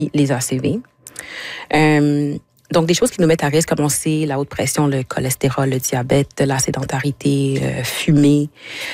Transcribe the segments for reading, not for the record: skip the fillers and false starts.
les ACV. Donc, des choses qui nous mettent à risque, comme on sait, la haute pression, le cholestérol, le diabète, la sédentarité, fumer.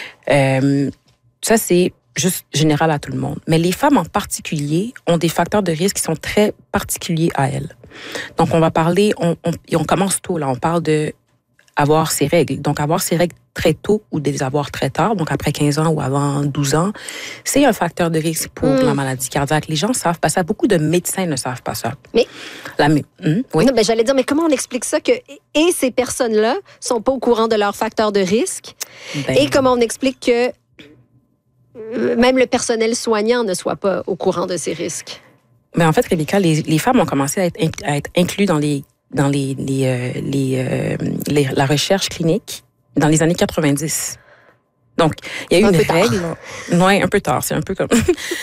Ça, c'est juste général à tout le monde. Mais les femmes en particulier ont des facteurs de risque qui sont très particuliers à elles. Donc, on va parler, on commence tôt, là. On parle de avoir ses règles. Donc, avoir ses règles très tôt ou de les avoir très tard, donc après 15 ans ou avant 12 ans, c'est un facteur de risque pour la maladie cardiaque. Les gens ne savent pas ça. Beaucoup de médecins ne savent pas ça. Mais oui. Non, j'allais dire, mais comment on explique ça que et ces personnes-là sont pas au courant de leurs facteurs de risque et comment on explique que même le personnel soignant ne soit pas au courant de ces risques? Mais en fait, Rebecca, les femmes ont commencé à être incluses dans la recherche clinique dans les années 90. Donc, il y a eu une règle. Oui, un peu tard. C'est un peu comme...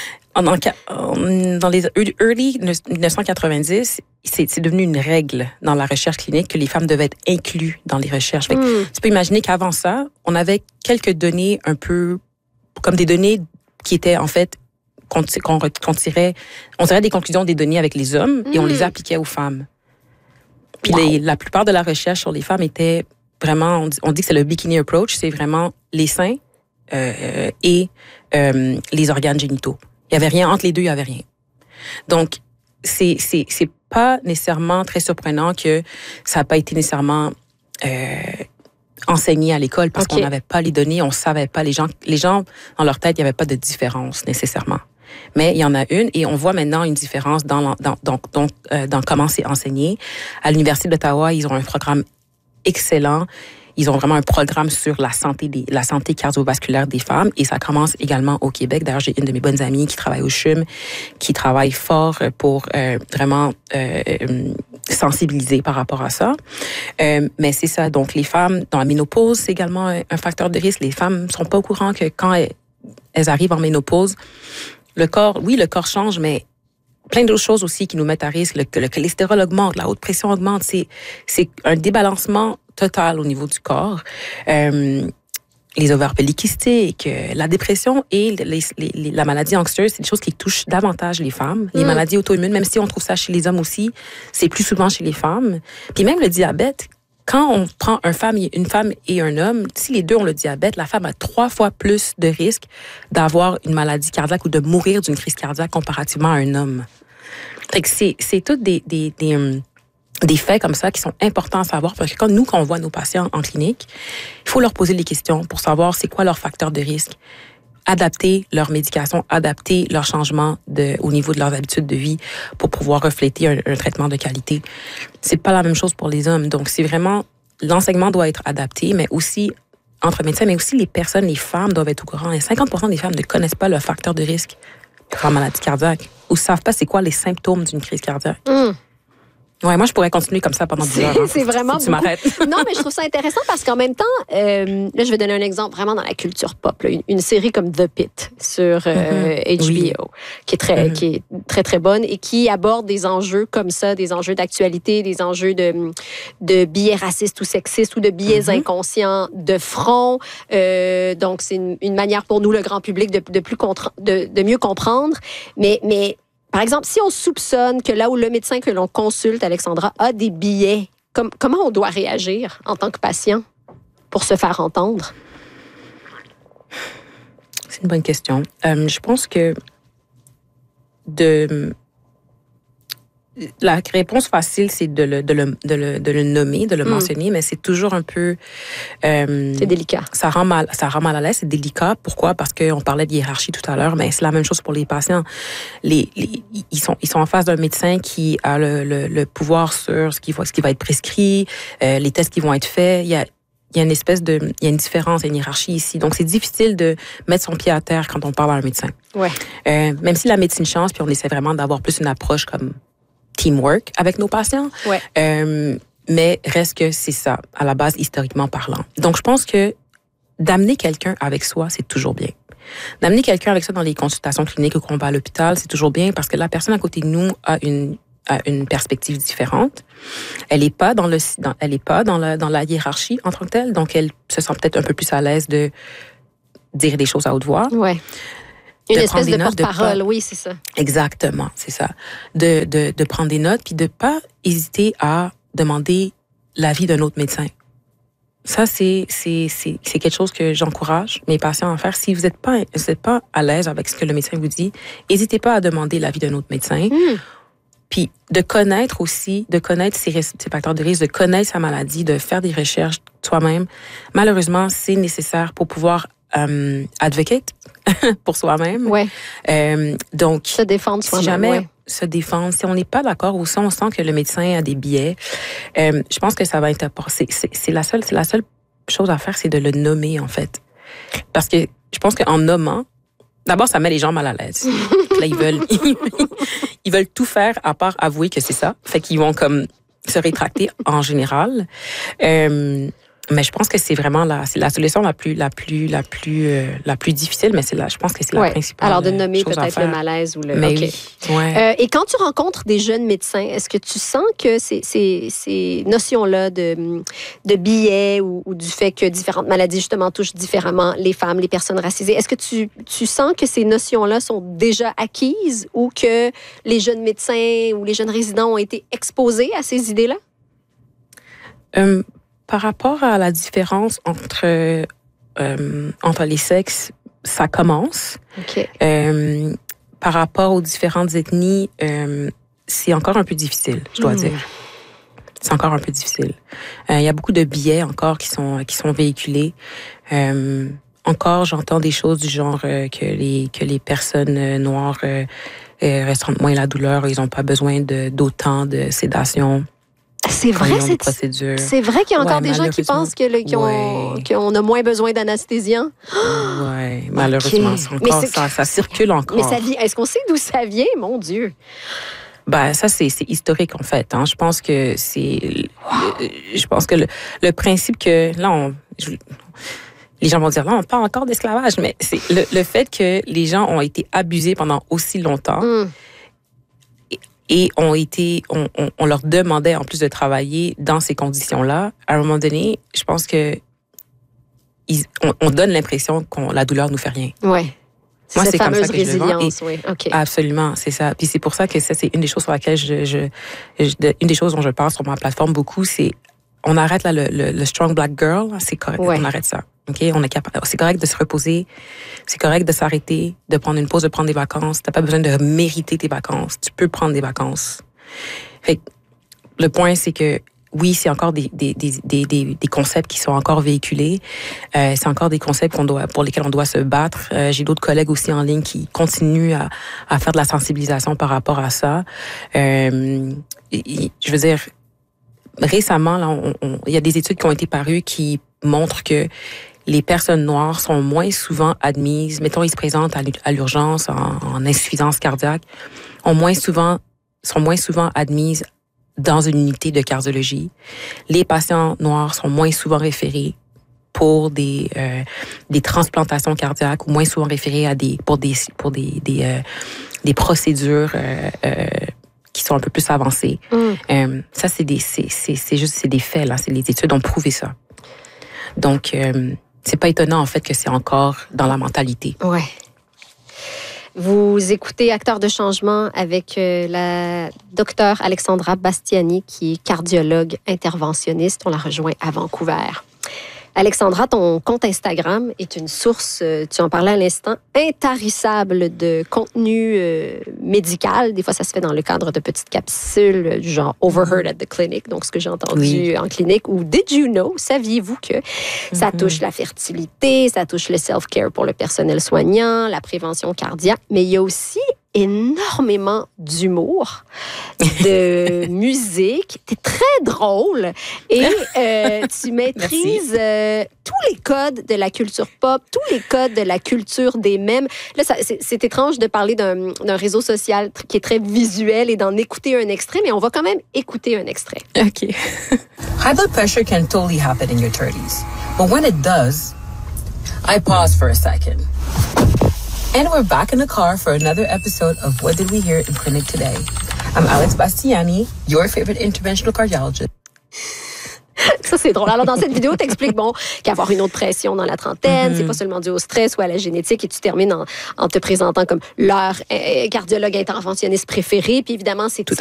Dans les early 1990, c'est devenu une règle dans la recherche clinique que les femmes devaient être incluses dans les recherches. Fait que, tu peux imaginer qu'avant ça, on avait quelques données un peu comme des données qui étaient en fait qu'on tirait des conclusions des données avec les hommes et on les appliquait aux femmes. Puis la plupart de la recherche sur les femmes était vraiment, on dit que c'est le bikini approach, c'est vraiment les seins et les organes génitaux. Il y avait rien entre les deux, il y avait rien. Donc c'est pas nécessairement très surprenant que ça n'a pas été nécessairement enseigné à l'école parce qu'on n'avait pas les données, on savait pas, les gens dans leur tête, il y avait pas de différence nécessairement. Mais il y en a une et on voit maintenant une différence dans comment c'est enseigné. À l'Université d'Ottawa, ils ont un programme excellent. Ils ont vraiment un programme sur la santé cardiovasculaire des femmes et ça commence également au Québec. D'ailleurs, j'ai une de mes bonnes amies qui travaille au CHUM, qui travaille fort pour vraiment sensibiliser par rapport à ça. Mais c'est ça. Donc, les femmes dans la ménopause, c'est également un facteur de risque. Les femmes ne sont pas au courant que quand elles arrivent en ménopause, le corps change, mais plein d'autres choses aussi qui nous mettent à risque. Le cholestérol augmente, la haute pression augmente. C'est un débalancement total au niveau du corps. Les ovaires polykystiques, la dépression et la maladie anxieuse, c'est des choses qui touchent davantage les femmes. Les maladies auto-immunes, même si on trouve ça chez les hommes aussi, c'est plus souvent chez les femmes. Puis même le diabète, quand on prend une femme et un homme, si les deux ont le diabète, la femme a 3 fois plus de risques d'avoir une maladie cardiaque ou de mourir d'une crise cardiaque comparativement à un homme. Fait que c'est tous des faits comme ça qui sont importants à savoir parce que quand on voit nos patients en clinique, il faut leur poser des questions pour savoir c'est quoi leur facteur de risque. Adapter leur médication, adapter leur changement au niveau de leurs habitudes de vie pour pouvoir refléter un traitement de qualité. C'est pas la même chose pour les hommes. Donc, c'est vraiment, l'enseignement doit être adapté, mais aussi entre médecins, mais aussi les femmes doivent être au courant. Et 50% des femmes ne connaissent pas le facteur de risque pour la maladie cardiaque ou ne savent pas c'est quoi les symptômes d'une crise cardiaque. Ouais, moi, je pourrais continuer comme ça pendant 10 heures. Hein. C'est vraiment tu m'arrêtes. Non, mais je trouve ça intéressant parce qu'en même temps, là, je vais donner un exemple vraiment dans la culture pop. Là, une série comme The Pitt sur HBO, qui est très, très bonne et qui aborde des enjeux comme ça, des enjeux d'actualité, des enjeux de biais racistes ou sexistes ou de biais inconscients de front. Donc, c'est une manière pour nous, le grand public, de mieux comprendre. Mais par exemple, si on soupçonne que là où le médecin que l'on consulte, Alexandra, a des biais, comment on doit réagir en tant que patient pour se faire entendre? C'est une bonne question. Je pense que la réponse facile, c'est de le nommer, de le mentionner, mais c'est toujours un peu... c'est délicat. Ça rend mal à l'aise, c'est délicat. Pourquoi? Parce qu'on parlait de hiérarchie tout à l'heure, mais c'est la même chose pour les patients. Ils sont en face d'un médecin qui a le pouvoir sur ce qui va être prescrit, les tests qui vont être faits. Il y a une différence, il y a une hiérarchie ici. Donc, c'est difficile de mettre son pied à terre quand on parle à un médecin. Ouais. Même si la médecine change, puis on essaie vraiment d'avoir plus une approche comme teamwork avec nos patients. Ouais. Mais reste que c'est ça, à la base, historiquement parlant. Donc, je pense que d'amener quelqu'un avec soi, c'est toujours bien. D'amener quelqu'un avec soi dans les consultations cliniques ou qu'on va à l'hôpital, c'est toujours bien parce que la personne à côté de nous a une perspective différente. Elle est pas dans la hiérarchie en tant que telle, donc elle se sent peut-être un peu plus à l'aise de dire des choses à haute voix. Ouais. Une espèce de porte-parole, oui, c'est ça. Exactement, c'est ça. De prendre des notes, puis de pas hésiter à demander l'avis d'un autre médecin. Ça, c'est quelque chose que j'encourage mes patients à faire. Si vous n'êtes pas à l'aise avec ce que le médecin vous dit, n'hésitez pas à demander l'avis d'un autre médecin. Puis de connaître ses facteurs de risque, de connaître sa maladie, de faire des recherches soi-même. Malheureusement, c'est nécessaire pour pouvoir advocate pour soi-même. Ouais. Donc, se défendre soi-même. Si jamais se défendre, si on n'est pas d'accord ou si on sent que le médecin a des biais, je pense que ça va être c'est la seule chose à faire, c'est de le nommer en fait. Parce que je pense qu'en nommant, d'abord ça met les gens mal à l'aise. Là ils veulent tout faire à part avouer que c'est ça. Fait qu'ils vont comme se rétracter en général. Mais je pense que c'est vraiment la solution la plus difficile, mais je pense que c'est la principale. Alors de nommer peut-être le malaise ou le. Mais oui. Ouais. Et quand tu rencontres des jeunes médecins, est-ce que tu sens que ces notions-là de biais ou du fait que différentes maladies justement touchent différemment les femmes, les personnes racisées, est-ce que tu sens que ces notions-là sont déjà acquises ou que les jeunes médecins ou les jeunes résidents ont été exposés à ces idées-là? Par rapport à la différence entre les sexes, ça commence. Okay. Par rapport aux différentes ethnies, c'est encore un peu difficile, je dois dire. C'est encore un peu difficile. Il y a beaucoup de biais encore qui sont véhiculés. Encore, j'entends des choses du genre que les personnes noires ressentent moins la douleur, ils n'ont pas besoin d'autant de sédation. C'est vrai, c'est vrai qu'il y a encore des gens qui pensent qu'on a moins besoin d'anesthésiens. Oui, malheureusement, ça circule encore. Mais est-ce qu'on sait d'où ça vient, mon Dieu? Ben ça c'est historique en fait. Hein. Je pense que le principe que là les gens vont dire là on parle encore d'esclavage, mais c'est le fait que les gens ont été abusés pendant aussi longtemps. Et on leur demandait en plus de travailler dans ces conditions-là. À un moment donné, je pense que on donne l'impression que la douleur nous fait rien. Ouais. Moi, c'est comme ça que résilience, oui. Okay. Absolument, c'est ça. Puis c'est pour ça que ça, c'est une des choses sur laquelle une des choses dont je parle sur ma plateforme beaucoup, c'est on arrête là le strong black girl, c'est correct, on arrête ça. OK, c'est correct de se reposer, c'est correct de s'arrêter, de prendre une pause, de prendre des vacances. T'as pas besoin de mériter tes vacances. Tu peux prendre des vacances. Fait que le point, c'est que oui, c'est encore des concepts qui sont encore véhiculés. C'est encore des concepts pour lesquels on doit se battre. J'ai d'autres collègues aussi en ligne qui continuent à faire de la sensibilisation par rapport à ça. Je veux dire, récemment, là, il y a des études qui ont été parues qui montrent que les personnes noires sont moins souvent admises, mettons, ils se présentent à l'urgence en insuffisance cardiaque, sont moins souvent admises dans une unité de cardiologie. Les patients noirs sont moins souvent référés pour des transplantations cardiaques ou moins souvent référés pour des procédures qui sont un peu plus avancées. Ça, c'est des faits, là. Les études ont prouvé ça. Donc, c'est pas étonnant, en fait, que c'est encore dans la mentalité. Ouais. Vous écoutez Acteurs de changement avec la docteure Alexandra Bastiani, qui est cardiologue interventionniste. On la rejoint à Vancouver. Alexandra, ton compte Instagram est une source, tu en parlais à l'instant, intarissable de contenu médical. Des fois, ça se fait dans le cadre de petites capsules du genre Overheard at the Clinic, donc ce que j'ai entendu en clinique, ou Did you know, saviez-vous que ça touche la fertilité, ça touche le self-care pour le personnel soignant, la prévention cardiaque, mais il y a aussi énormément d'humour, de musique. T'es très drôle et tu maîtrises tous les codes de la culture pop, tous les codes de la culture des mèmes. Là, c'est étrange de parler d'un réseau social qui est très visuel et d'en écouter un extrait, mais on va quand même écouter un extrait. OK. High blood pressure can totally happen in your 30s. But when it does, I pause for a second. And we're back in the car for another episode of What Did We Hear in Clinic Today? I'm Alex Bastiani, your favorite interventional cardiologist. Tu Ça, c'est drôle. Alors, dans cette vidéo, tu expliques qu'avoir une autre pression dans la trentaine, c'est pas seulement dû au stress ou à la génétique, et tu termines en te présentant comme leur cardiologue interventionniste préféré. Puis évidemment, c'est